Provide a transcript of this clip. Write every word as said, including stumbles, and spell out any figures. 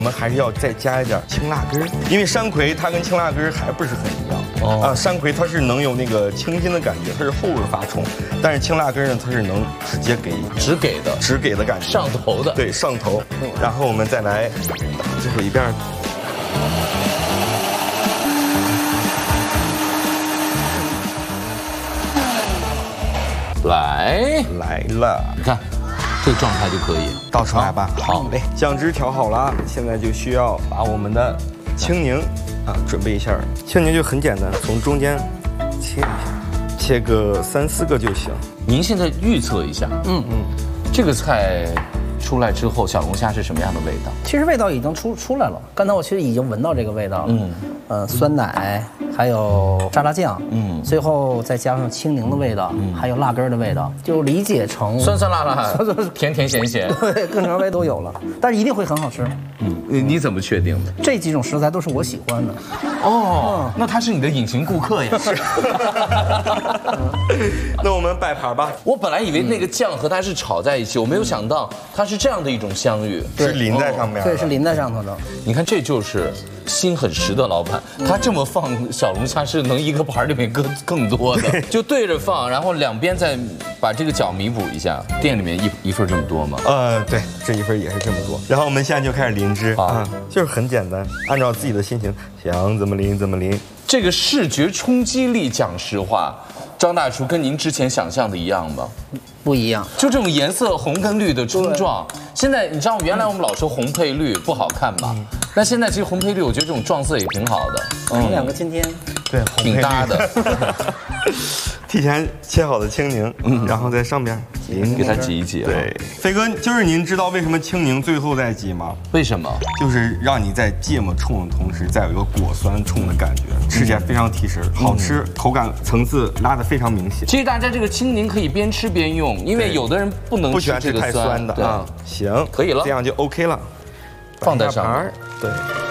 我们还是要再加一点青辣根儿，因为山葵它跟青辣根儿还不是很一样。哦啊，山葵它是能有那个清新的感觉，它是后味发冲，但是青辣根儿呢，它是能直接给只给的只给的感觉， 上头的。 对，上头。然后我们再来最后一遍。 来来了， 你看。这个状态就可以倒出来吧。 好嘞， 酱汁调好了，现在就需要把我们的青柠啊准备一下。青柠就很简单，从中间切一下，切个三四个就行。 您现在预测一下，嗯嗯，这个菜出来之后，小龙虾是什么样的味道？ 其实味道已经出出来了，刚才我其实已经闻到这个味道了。嗯，呃，酸奶，还有沙拉酱，嗯，最后再加上青柠的味道，嗯，还有辣根的味道，就理解成酸酸辣辣、甜甜咸咸， 对，各种味都有了，但是一定会很好吃。 嗯，你你怎么确定的？ 这几种食材都是我喜欢的。 哦，嗯、那他是你的隐形顾客呀。是。 那我们摆盘吧。 我本来以为那个酱和它是炒在一起，我没有想到它是这样的一种相遇， 是淋在上面。 对，是淋在上头的。 你看，这就是心很实的老板，他这么放小龙虾是能一个盘里面搁更多的，就对着放，然后两边再把这个角弥补一下。店里面一一份这么多吗？ 呃，对，这一份也是这么多。然后我们现在就开始淋汁啊，就是很简单，按照自己的心情想怎么淋怎么淋。 这个视觉冲击力，讲实话，张大厨跟您之前想象的一样吗？ 不一样， 就这种颜色红跟绿的冲撞。现在你知道，原来我们老说红配绿不好看嘛，那现在其实红配绿，我觉得这种撞色也挺好的。 嗯，两个今天对挺搭的。 提前切好的青柠，嗯，然后在上边淋，给它挤一挤。 对，飞哥，就是您知道为什么青柠最后再挤吗？ 为什么？ 就是让你在芥末冲的同时，再有一个果酸冲的感觉，吃起来非常提神，好吃，口感层次拉得非常明显。 其实大家这个青柠可以边吃边用，因为有的人不能不喜欢吃太酸的啊。行， 可以了， 这样就 OK 了。 放在上面， 对。